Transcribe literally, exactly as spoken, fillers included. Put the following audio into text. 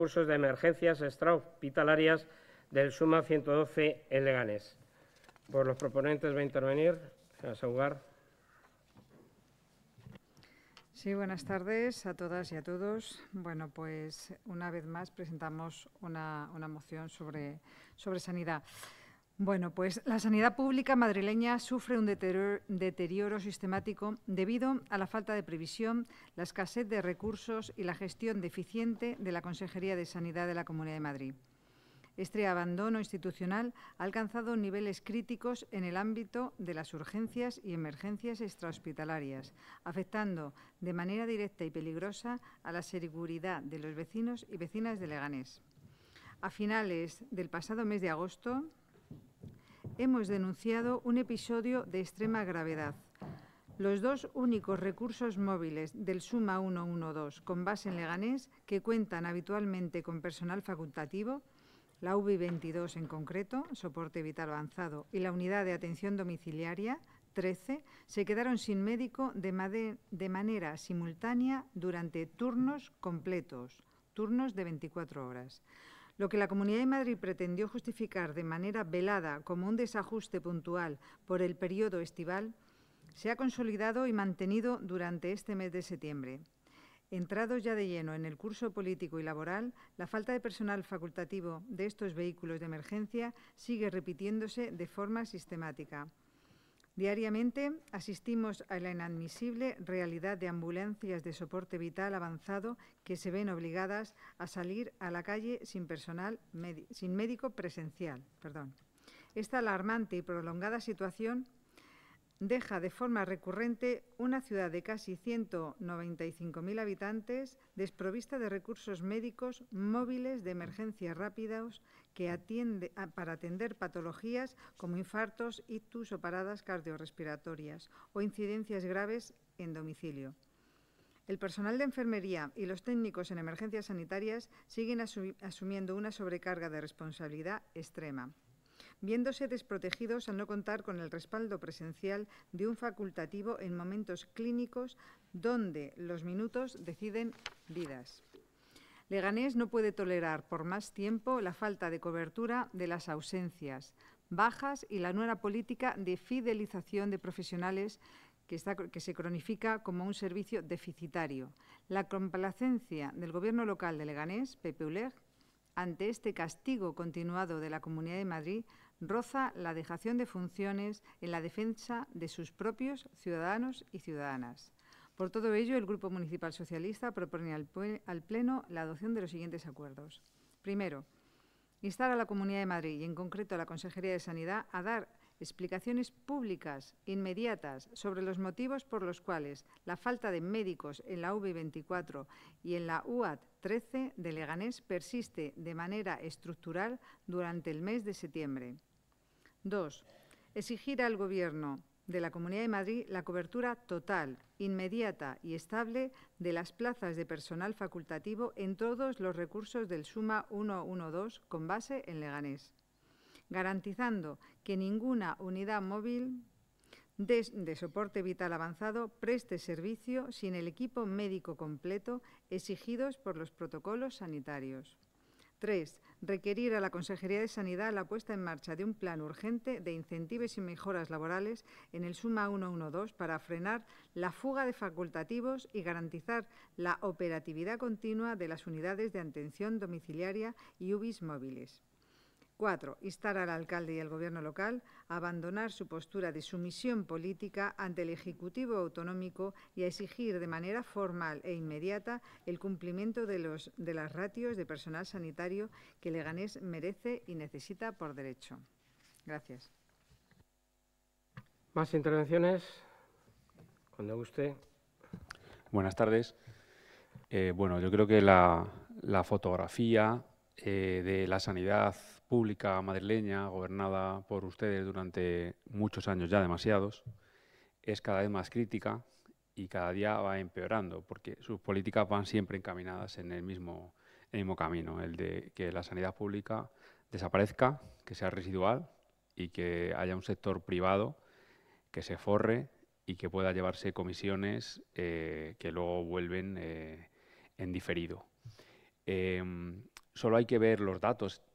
recursos de emergencias extrahospitalarias del SUMA ciento doce en Leganés. Por los proponentes va a intervenir señora Saugar. Sí, buenas tardes a todas y a todos. Bueno, pues una vez más presentamos una, una moción sobre, sobre sanidad. Bueno, pues la sanidad pública madrileña sufre un deterioro, deterioro sistemático debido a la falta de previsión, la escasez de recursos y la gestión deficiente de la Consejería de Sanidad de la Comunidad de Madrid. Este abandono institucional ha alcanzado niveles críticos en el ámbito de las urgencias y emergencias extrahospitalarias, afectando de manera directa y peligrosa a la seguridad de los vecinos y vecinas de Leganés. A finales del pasado mes de agosto, hemos denunciado un episodio de extrema gravedad. Los dos únicos recursos móviles del SUMA ciento doce con base en Leganés, que cuentan habitualmente con personal facultativo, la U B I veintidós en concreto, soporte vital avanzado, y la unidad de atención domiciliaria, trece, se quedaron sin médico de, de manera simultánea durante turnos completos, turnos de veinticuatro horas. Lo que la Comunidad de Madrid pretendió justificar de manera velada como un desajuste puntual por el periodo estival, se ha consolidado y mantenido durante este mes de septiembre. Entrados ya de lleno en el curso político y laboral, la falta de personal facultativo de estos vehículos de emergencia sigue repitiéndose de forma sistemática. Diariamente asistimos a la inadmisible realidad de ambulancias de soporte vital avanzado que se ven obligadas a salir a la calle sin personal, sin médico presencial. Perdón. Esta alarmante y prolongada situación deja de forma recurrente una ciudad de casi ciento noventa y cinco mil habitantes desprovista de recursos médicos móviles de emergencia rápidos que atiende, para atender patologías como infartos, ictus o paradas cardiorrespiratorias o incidencias graves en domicilio. El personal de enfermería y los técnicos en emergencias sanitarias siguen asu- asumiendo una sobrecarga de responsabilidad extrema, viéndose desprotegidos al no contar con el respaldo presencial de un facultativo en momentos clínicos donde los minutos deciden vidas. Leganés no puede tolerar por más tiempo la falta de cobertura de las ausencias, bajas y la nueva política de fidelización de profesionales que, está, que se cronifica como un servicio deficitario. La complacencia del Gobierno local de Leganés, P P U L E G, ante este castigo continuado de la Comunidad de Madrid, roza la dejación de funciones en la defensa de sus propios ciudadanos y ciudadanas. Por todo ello, el Grupo Municipal Socialista propone al Pleno la adopción de los siguientes acuerdos. Primero, instar a la Comunidad de Madrid y, en concreto, a la Consejería de Sanidad a dar explicaciones públicas inmediatas sobre los motivos por los cuales la falta de médicos en la U B I veinticuatro y en la U A T trece de Leganés persiste de manera estructural durante el mes de septiembre. Dos, exigir al Gobierno de la Comunidad de Madrid la cobertura total, inmediata y estable de las plazas de personal facultativo en todos los recursos del SUMA ciento doce con base en Leganés, garantizando que ninguna unidad móvil de, de soporte vital avanzado preste servicio sin el equipo médico completo exigidos por los protocolos sanitarios. Tres, requerir a la Consejería de Sanidad la puesta en marcha de un plan urgente de incentivos y mejoras laborales en el SUMA ciento doce para frenar la fuga de facultativos y garantizar la operatividad continua de las unidades de atención domiciliaria y U B I s móviles. Cuatro, instar al alcalde y al Gobierno local a abandonar su postura de sumisión política ante el Ejecutivo autonómico y a exigir de manera formal e inmediata el cumplimiento de, los, de las ratios de personal sanitario que Leganés merece y necesita por derecho. Gracias. ¿Más intervenciones? Cuando guste. Buenas tardes. Eh, bueno, yo creo que la, la fotografía eh, de la sanidad pública madrileña, gobernada por ustedes durante muchos años ya, demasiados, es cada vez más crítica y cada día va empeorando, porque sus políticas van siempre encaminadas en el mismo, el mismo camino, el de que la sanidad pública desaparezca, que sea residual y que haya un sector privado que se forre y que pueda llevarse comisiones eh, que luego vuelven eh, en diferido. Eh, solo hay que ver los datos